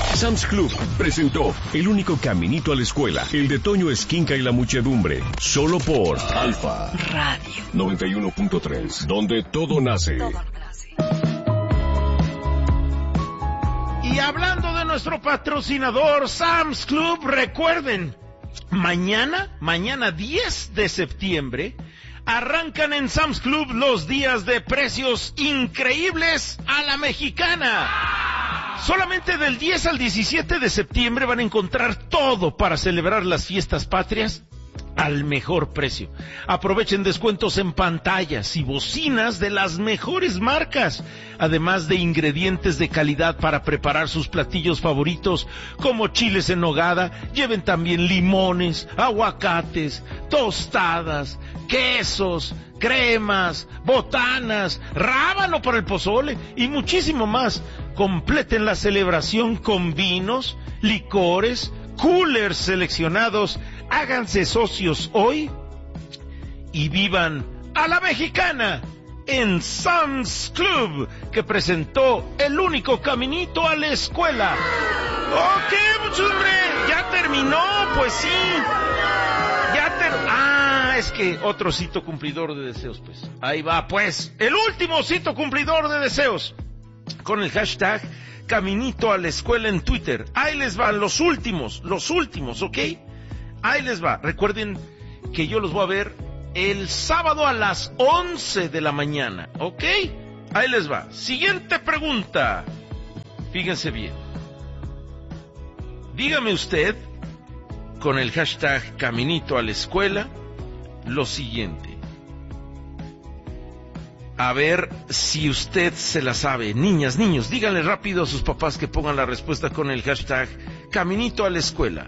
Sam's Club presentó El único caminito a la escuela, el de Toño Esquinca y la muchedumbre, solo por Alfa Radio 91.3, donde todo nace. Y hablando de nuestro patrocinador Sam's Club, recuerden, mañana 10 de septiembre, arrancan en Sam's Club los días de precios increíbles a la mexicana. Solamente del 10 al 17 de septiembre van a encontrar todo para celebrar las fiestas patrias al mejor precio. Aprovechen descuentos en pantallas y bocinas de las mejores marcas, además de ingredientes de calidad para preparar sus platillos favoritos, como chiles en nogada. Lleven también limones, aguacates, tostadas, quesos, cremas, botanas, rábano para el pozole y muchísimo más. Completen la celebración con vinos, licores, coolers seleccionados. Háganse socios hoy y vivan a la mexicana en Sam's Club, que presentó El único caminito a la escuela. Ok, muchachos, ya terminó, pues sí. Es que otro cito cumplidor de deseos, pues. Ahí va, pues. El último cito cumplidor de deseos. Con el hashtag Caminito a la escuela en Twitter. Ahí les van los últimos, ¿ok? Ahí les va. Recuerden que yo los voy a ver el sábado a las 11 de la mañana, ¿ok? Ahí les va. Siguiente pregunta. Fíjense bien. Dígame usted, con el hashtag Caminito a la escuela, lo siguiente. A ver si usted se la sabe. Niñas, niños, díganle rápido a sus papás que pongan la respuesta con el hashtag Caminito a la escuela.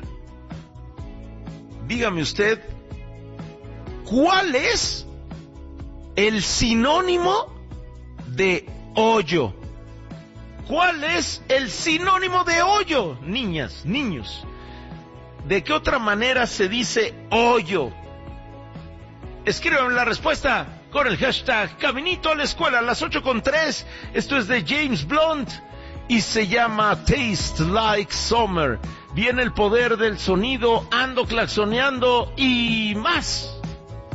Dígame usted, ¿cuál es el sinónimo de hoyo? ¿Cuál es el sinónimo de hoyo, niñas, niños? ¿De qué otra manera se dice hoyo? Escriban la respuesta con el hashtag Caminito a la escuela a las 8:03. Esto es de James Blunt y se llama Taste Like Summer. Viene el poder del sonido, ando claxoneando y más.